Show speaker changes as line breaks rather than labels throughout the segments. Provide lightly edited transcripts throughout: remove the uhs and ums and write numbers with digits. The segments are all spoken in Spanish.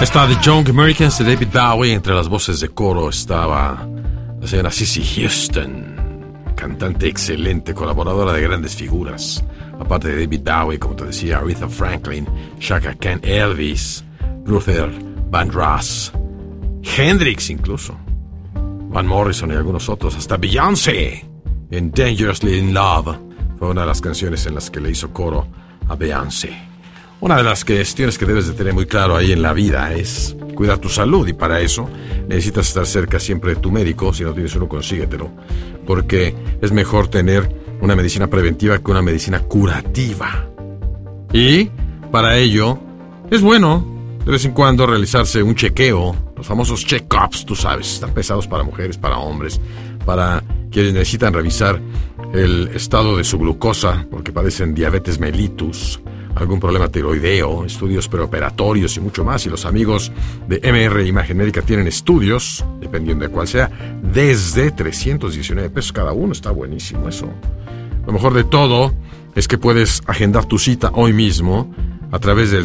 Estaba The Young Americans de David Bowie. Entre las voces de coro estaba la señora Cissy Houston, cantante excelente, colaboradora de grandes figuras. Aparte de David Bowie, como te decía, Aretha Franklin, Chaka Khan, Elvis, Luther Vandross, Hendrix incluso, Van Morrison y algunos otros, hasta Beyoncé en Dangerously in Love fue una de las canciones en las que le hizo coro a Beyoncé. Una de las cuestiones que debes de tener muy claro ahí en la vida es cuidar tu salud, y para eso necesitas estar cerca siempre de tu médico. Si no tienes uno, consíguetelo, porque es mejor tener una medicina preventiva que una medicina curativa. Y para ello es bueno de vez en cuando realizarse un chequeo, los famosos check-ups, tú sabes, están pesados para mujeres, para hombres, para quienes necesitan revisar el estado de su glucosa porque padecen diabetes mellitus, algún problema tiroideo, estudios preoperatorios y mucho más. Y los amigos de MR Imagen Médica tienen estudios, dependiendo de cuál sea, desde 319 pesos cada uno. Está buenísimo eso. Lo mejor de todo es que puedes agendar tu cita hoy mismo a través del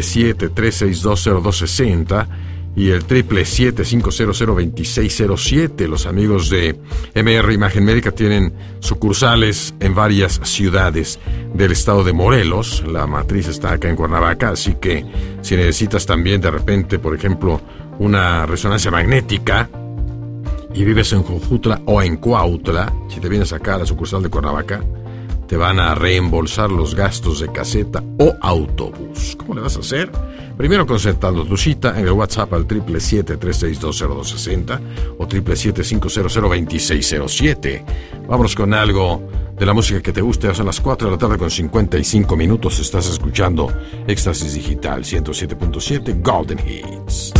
777-362-0260 y el 777-500-2607. Los amigos de MR Imagen Médica tienen sucursales en varias ciudades del estado de Morelos. La matriz está acá en Cuernavaca, así que si necesitas también de repente, por ejemplo, una resonancia magnética y vives en Jojutla o en Cuautla, si te vienes acá a la sucursal de Cuernavaca, te van a reembolsar los gastos de caseta o autobús. ¿Cómo le vas a hacer? Primero concertando tu cita en el WhatsApp al 777-362-0260 o 777-500-2607. Vámonos con algo de la música que te guste. Ya son las 4 de la tarde con 55 minutos. Estás escuchando Éxtasis Digital 107.7 Golden Hits.